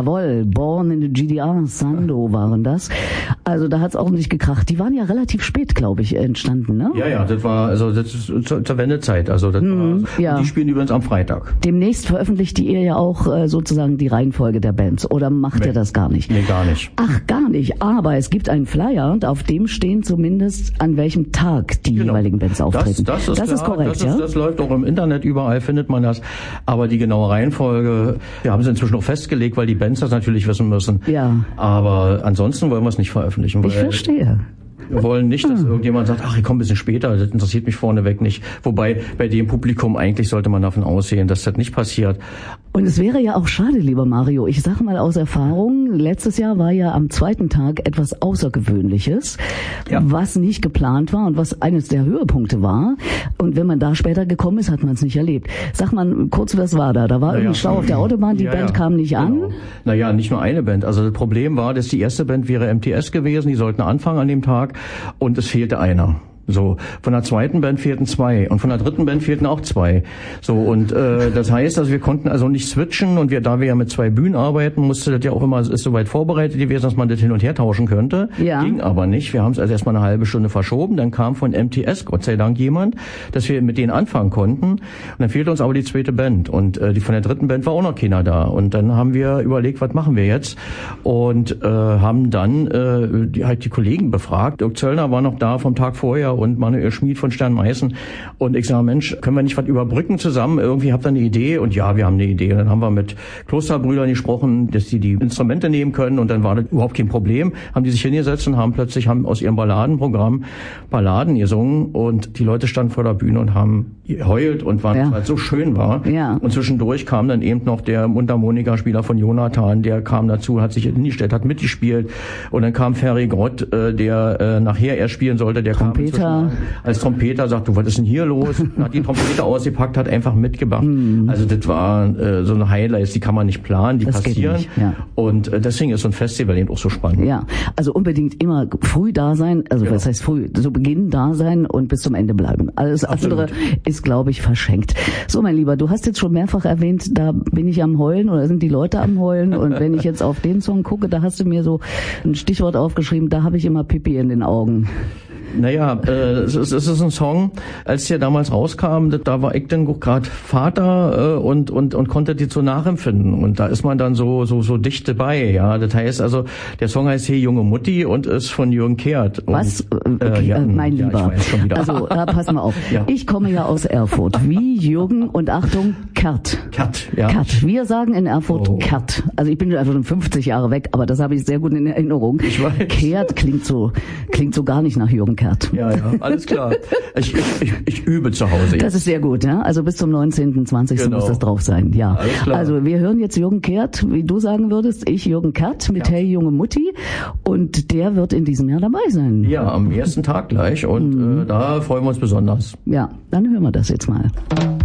Jawohl, Born in the GDR, Sando waren das. Also da hat's ordentlich gekracht. Die waren ja relativ spät, glaube ich, entstanden, ne? Ja, das ist zur Wendezeit. Also die spielen übrigens am Freitag. Demnächst veröffentlicht ihr ja auch sozusagen die Reihenfolge der Bands, oder macht ihr das gar nicht? Nee, gar nicht. Ach, gar nicht. Aber es gibt einen Flyer und auf dem stehen zumindest, an welchem Tag die jeweiligen Bands auftreten. Das ist korrekt, ja? Das läuft auch im Internet, überall findet man das. Aber die genaue Reihenfolge, wir haben sie inzwischen auch festgelegt, weil die Bands das natürlich wissen müssen. Ja. Aber ansonsten wollen wir es nicht veröffentlichen. Ich verstehe. Wir wollen nicht, dass irgendjemand sagt, ach, ich komme ein bisschen später, das interessiert mich vorneweg nicht. Wobei bei dem Publikum eigentlich sollte man davon ausgehen, dass das nicht passiert. Und es wäre ja auch schade, lieber Mario. Ich sage mal aus Erfahrung, letztes Jahr war ja am zweiten Tag etwas Außergewöhnliches, was nicht geplant war und was eines der Höhepunkte war. Und wenn man da später gekommen ist, hat man es nicht erlebt. Sag mal kurz, was war da? Da war irgendwie Stau auf der Autobahn, die Band kam nicht an. Naja, nicht nur eine Band. Also das Problem war, dass die erste Band wäre MTS gewesen, die sollten anfangen an dem Tag. Und es fehlte einer. So, von der zweiten Band fehlten 2 und von der dritten Band fehlten auch 2. So, und das heißt, also wir konnten also nicht switchen, und da wir ja mit 2 Bühnen arbeiten, musste das ja auch immer, ist soweit vorbereitet gewesen, dass man das hin und her tauschen könnte. Ja. Ging aber nicht. Wir haben es also erstmal eine halbe Stunde verschoben, dann kam von MTS Gott sei Dank jemand, dass wir mit denen anfangen konnten, und dann fehlte uns aber die zweite Band, und die von der dritten Band war auch noch keiner da, und dann haben wir überlegt, was machen wir jetzt, und haben dann die Kollegen befragt. Dirk Zöllner war noch da vom Tag vorher und Manuel Schmid von Stern-Meißen. Und ich sage, Mensch, können wir nicht was überbrücken zusammen? Irgendwie habt ihr eine Idee? Und ja, wir haben eine Idee. Und dann haben wir mit Klosterbrüdern gesprochen, dass die Instrumente nehmen können. Und dann war das überhaupt kein Problem. Haben die sich hingesetzt und haben aus ihrem Balladenprogramm Balladen gesungen. Und die Leute standen vor der Bühne und haben geheult und waren, weil es so schön war. Ja. Und zwischendurch kam dann eben noch der Mundharmonikaspieler von Jonathan, der kam dazu, hat sich hingestellt, hat mitgespielt. Und dann kam Ferry Grott, der nachher erst spielen sollte, der Trompeter. Kam als Trompeter, sagt, du, was ist denn hier los? Hat die Trompete ausgepackt, hat einfach mitgemacht. Also das war so eine Highlights, die kann man nicht planen, die passieren. Nicht, und deswegen ist so ein Festival eben auch so spannend. Ja, also unbedingt immer früh da sein, also was heißt früh, so Beginn da sein und bis zum Ende bleiben. Alles andere ist, glaube ich, verschenkt. So, mein Lieber, du hast jetzt schon mehrfach erwähnt, da bin ich am Heulen oder sind die Leute am Heulen, und wenn ich jetzt auf den Song gucke, da hast du mir so ein Stichwort aufgeschrieben, da habe ich immer Pipi in den Augen. Naja, es ist ein Song, als der damals rauskam, da war ich dann gerade Vater und konnte die so nachempfinden, und da ist man dann so dicht dabei, ja. Das heißt also, der Song heißt Hey junge Mutti und ist von Jürgen Kehrt. Was? Okay, mein Lieber. Also pass mal auf. Ja. Ich komme ja aus Erfurt. Wie Jürgen und Achtung, Kehrt. Kehrt, ja. Kehrt. Wir sagen in Erfurt Kehrt. Also ich bin einfach schon 50 Jahre weg, aber das habe ich sehr gut in Erinnerung. Ich weiß. Kehrt klingt so gar nicht nach Jürgen Kehrt. Ja, alles klar. Ich übe zu Hause jetzt. Das ist sehr gut, ja. Also bis zum 19., 20. muss das drauf sein, ja. Alles klar. Also wir hören jetzt Jürgen Kehrt, wie du sagen würdest, ich Jürgen Kehrt mit Hey junge Mutti, und der wird in diesem Jahr dabei sein. Ja, am ersten Tag gleich, und da freuen wir uns besonders. Ja, dann hören wir das jetzt mal.